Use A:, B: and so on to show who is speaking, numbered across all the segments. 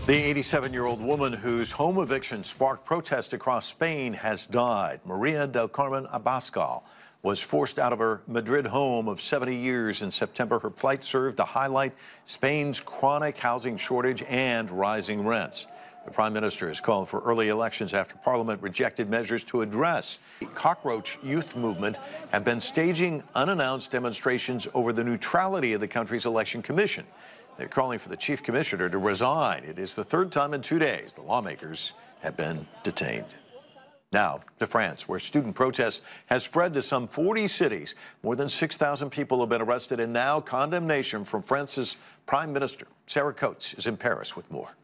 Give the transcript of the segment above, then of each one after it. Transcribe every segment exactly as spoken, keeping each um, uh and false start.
A: The eighty-seven-year-old woman whose home eviction sparked protest across Spain has died. Maria del Carmen Abascal was forced out of her Madrid home of seventy years in September. Her plight served to highlight Spain's chronic housing shortage and rising rents. The Prime Minister has called for early elections after Parliament rejected measures to address the cockroach youth movement have been staging unannounced demonstrations over the neutrality of the country's election commission. They're calling for the chief commissioner to resign. It is the third time in two days the lawmakers have been detained. Now to France, where student protest has spread to some forty cities. More than six thousand people have been arrested, and now condemnation from France's Prime Minister. Sarah Coates is in Paris with more.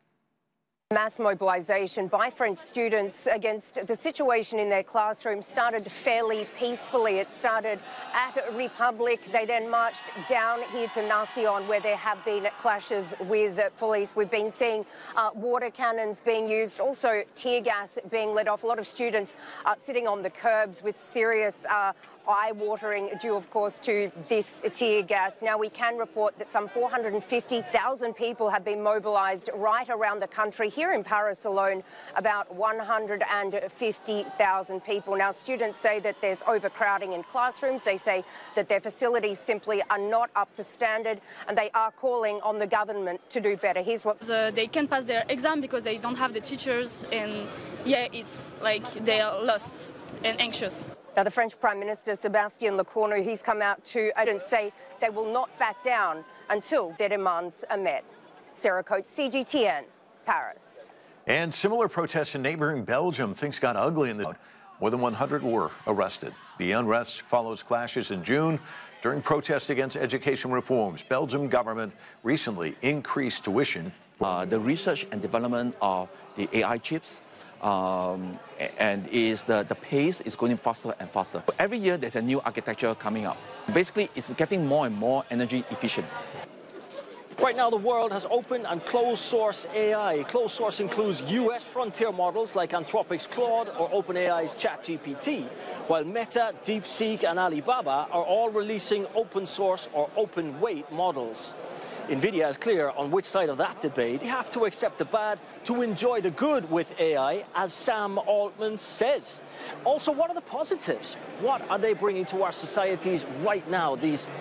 B: Mass mobilisation by French students against the situation in their classrooms started fairly peacefully. It started at Republic. They then marched down here to Nation, where there have been clashes with police. We've been seeing uh, water cannons being used, also tear gas being let off. A lot of students uh, sitting on the curbs with serious uh, eye-watering due, of course, to this tear gas. Now, we can report that some four hundred fifty thousand people have been mobilised right around the country. Here in Paris alone, about one hundred fifty thousand people. Now, students say that there's overcrowding in classrooms. They say that their facilities simply are not up to standard, and they are calling on the government to do better. Here's what...
C: Uh, they can't pass their exam because they don't have the teachers, and yeah, it's like they are lost and anxious.
B: Now, the French Prime Minister, Sébastien Lecornu, he's come out to and say they will not back down until their demands are met. Sarah Coates, C G T N, Paris.
A: And similar protests in neighboring Belgium. Things got ugly in the... More than one hundred were arrested. The unrest follows clashes in June during protests against education reforms. Belgium government recently increased tuition.
D: Uh, the research and development of the A I chips Um, and is the, the pace is going faster and faster. Every year there's a new architecture coming up. Basically, it's getting more and more energy efficient.
E: Right now, the world has open and closed source A I. Closed source includes U S frontier models like Anthropic's Claude or OpenAI's ChatGPT, while Meta, DeepSeek, and Alibaba are all releasing open source or open weight models. NVIDIA is clear on which side of that debate. You have to accept the bad to enjoy the good with A I, as Sam Altman says. Also, what are the positives? What are they bringing to our societies right now, these